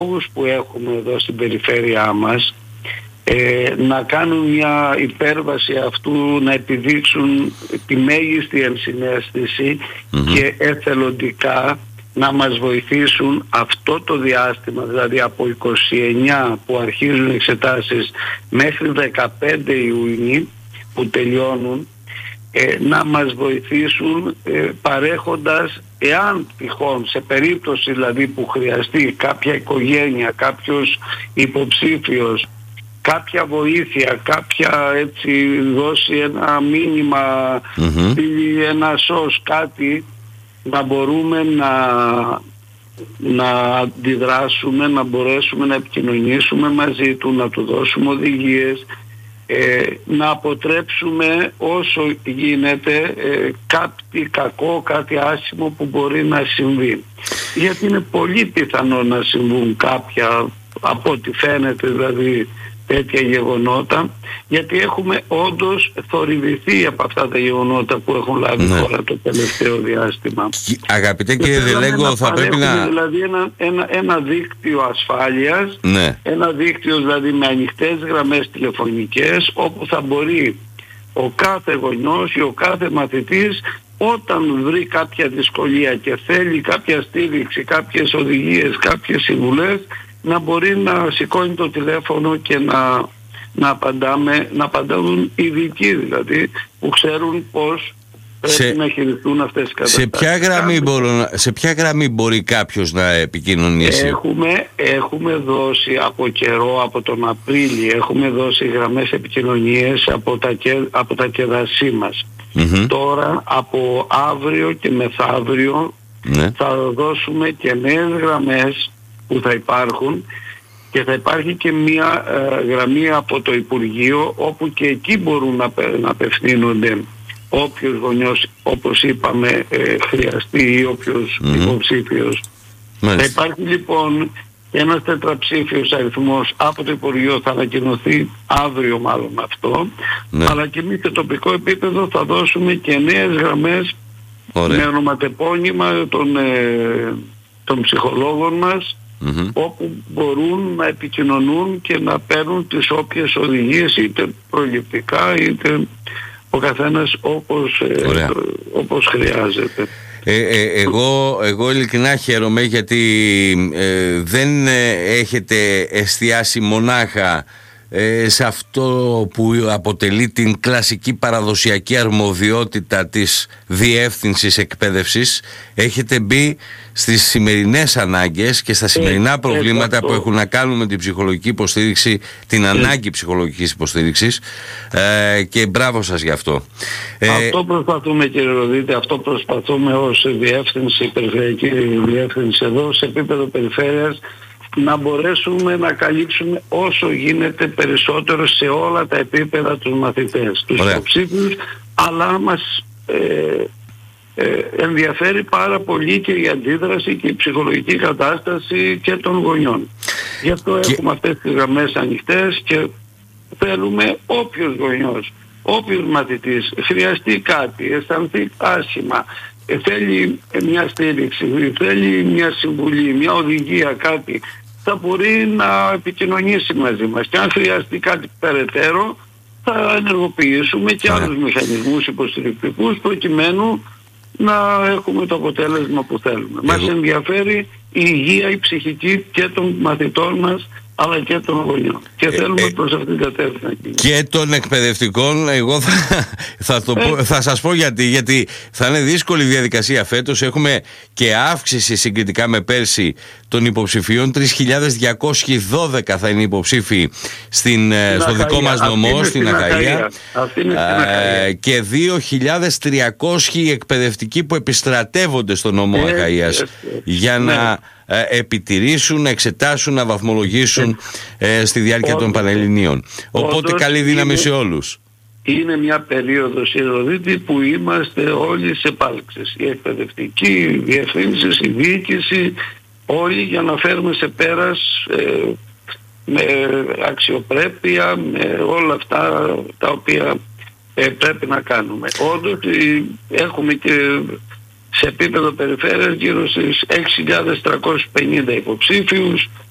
που έχουμε εδώ στην περιφέρειά μας να κάνουν μια υπέρβαση αυτού, να επιδείξουν τη μέγιστη ενσυναίσθηση και εθελοντικά να μας βοηθήσουν αυτό το διάστημα, δηλαδή από 29 που αρχίζουν οι εξετάσεις μέχρι 15 Ιουνίου που τελειώνουν, να μας βοηθήσουν παρέχοντας, εάν τυχόν, σε περίπτωση δηλαδή που χρειαστεί κάποια οικογένεια, κάποιος υποψήφιος, κάποια βοήθεια, κάποια έτσι δώσει ένα μήνυμα, ένα σως, κάτι, να μπορούμε να αντιδράσουμε, να μπορέσουμε να επικοινωνήσουμε μαζί του, να του δώσουμε οδηγίες, να αποτρέψουμε όσο γίνεται κάτι κακό, κάτι άσχημο που μπορεί να συμβεί. Γιατί είναι πολύ πιθανό να συμβούν κάποια, από ό,τι φαίνεται δηλαδή, τέτοια γεγονότα, γιατί έχουμε όντως θορυβηθεί από αυτά τα γεγονότα που έχουν λάβει χώρα το τελευταίο διάστημα. Αγαπητέ κύριε Δελέγκο, θα πρέπει να... δηλαδή ένα δίκτυο ασφάλειας, ένα δίκτυο δηλαδή με ανοιχτές γραμμές τηλεφωνικές, όπου θα μπορεί ο κάθε γονιός ή ο κάθε μαθητής, όταν βρει κάποια δυσκολία και θέλει κάποια στήριξη, κάποιες οδηγίες, κάποιες συμβουλές, να μπορεί να σηκώνει το τηλέφωνο και να απαντούν ειδικοί δηλαδή, που ξέρουν πώς πρέπει να χειριστούν αυτές τις καταστάσεις. Σε ποια γραμμή μπορεί κάποιος να επικοινωνήσει? Έχουμε δώσει από καιρό, από τον Απρίλιο, έχουμε δώσει γραμμές επικοινωνίες από τα κεδασί μας. Τώρα από αύριο και μεθαύριο θα δώσουμε και νέες γραμμές που θα υπάρχουν, και θα υπάρχει και μια γραμμή από το Υπουργείο, όπου και εκεί μπορούν να απευθύνονται όποιος γονιός, όπως είπαμε, χρειαστεί, ή όποιος υποψήφιος. Θα υπάρχει λοιπόν ένας τετραψήφιος αριθμός από το Υπουργείο, θα ανακοινωθεί αύριο μάλλον αυτό, αλλά και εμείς σε τοπικό επίπεδο θα δώσουμε και νέες γραμμές με ονοματεπώνυμα των ψυχολόγων μας, όπου μπορούν να επικοινωνούν και να παίρνουν τις όποιες οδηγίες, είτε προληπτικά είτε ο καθένας όπως χρειάζεται. Εγώ ειλικρινά χαίρομαι, γιατί δεν έχετε εστιάσει μονάχα σε αυτό που αποτελεί την κλασική παραδοσιακή αρμοδιότητα της διεύθυνσης εκπαίδευσης. Έχετε μπει στις σημερινές ανάγκες και στα σημερινά προβλήματα που έχουν να κάνουν με την ψυχολογική υποστήριξη, την ανάγκη ψυχολογικής υποστήριξης, και μπράβο σας γι' αυτό. Αυτό προσπαθούμε, κύριε Ροδίτη, αυτό προσπαθούμε ως διεύθυνση, περιφερειακή διεύθυνση εδώ σε επίπεδο περιφέρειας, να μπορέσουμε να καλύψουμε όσο γίνεται περισσότερο σε όλα τα επίπεδα τους μαθητές, τους υποψήφιους, αλλά μας ενδιαφέρει πάρα πολύ και η αντίδραση και η ψυχολογική κατάσταση και των γονιών. Γι' αυτό έχουμε αυτές τις γραμμές ανοιχτές, και θέλουμε όποιος γονιός, όποιος μαθητής χρειαστεί κάτι, αισθανθεί άσχημα, θέλει μια στήριξη, θέλει μια συμβουλή, μια οδηγία, κάτι, θα μπορεί να επικοινωνήσει μαζί μας, και αν χρειαστεί κάτι περαιτέρω θα ενεργοποιήσουμε και άλλους μηχανισμούς υποστηρικτικούς, προκειμένου να έχουμε το αποτέλεσμα που θέλουμε. Μας ενδιαφέρει η υγεία, η ψυχική και των μαθητών μας, αλλά και των γονιών. Και θέλουμε προς αυτήν την κατεύθυνση. Και των εκπαιδευτικών. Εγώ θα σας πω γιατί θα είναι δύσκολη διαδικασία φέτος. Έχουμε και αύξηση συγκριτικά με πέρσι των υποψηφίων. 3.212 θα είναι υποψήφοι στο δικό μας νομό, στην Αχαΐα. Και 2.300 εκπαιδευτικοί που επιστρατεύονται στο νομό Αχαΐας για να επιτηρήσουν, να εξετάσουν, να βαθμολογήσουν στη διάρκεια των Πανελληνίων. Οπότε καλή δύναμη σε όλους. Είναι μια περίοδος, Ηρωδίτη, που είμαστε όλοι σε πάλξες. Οι εκπαιδευτικοί, οι διευθύνσεις, η διοίκηση, όλοι, για να φέρουμε σε πέρας με αξιοπρέπεια, με όλα αυτά τα οποία πρέπει να κάνουμε. Όντως έχουμε και σε επίπεδο περιφέρειας γύρω στις 6.350 υποψήφιους,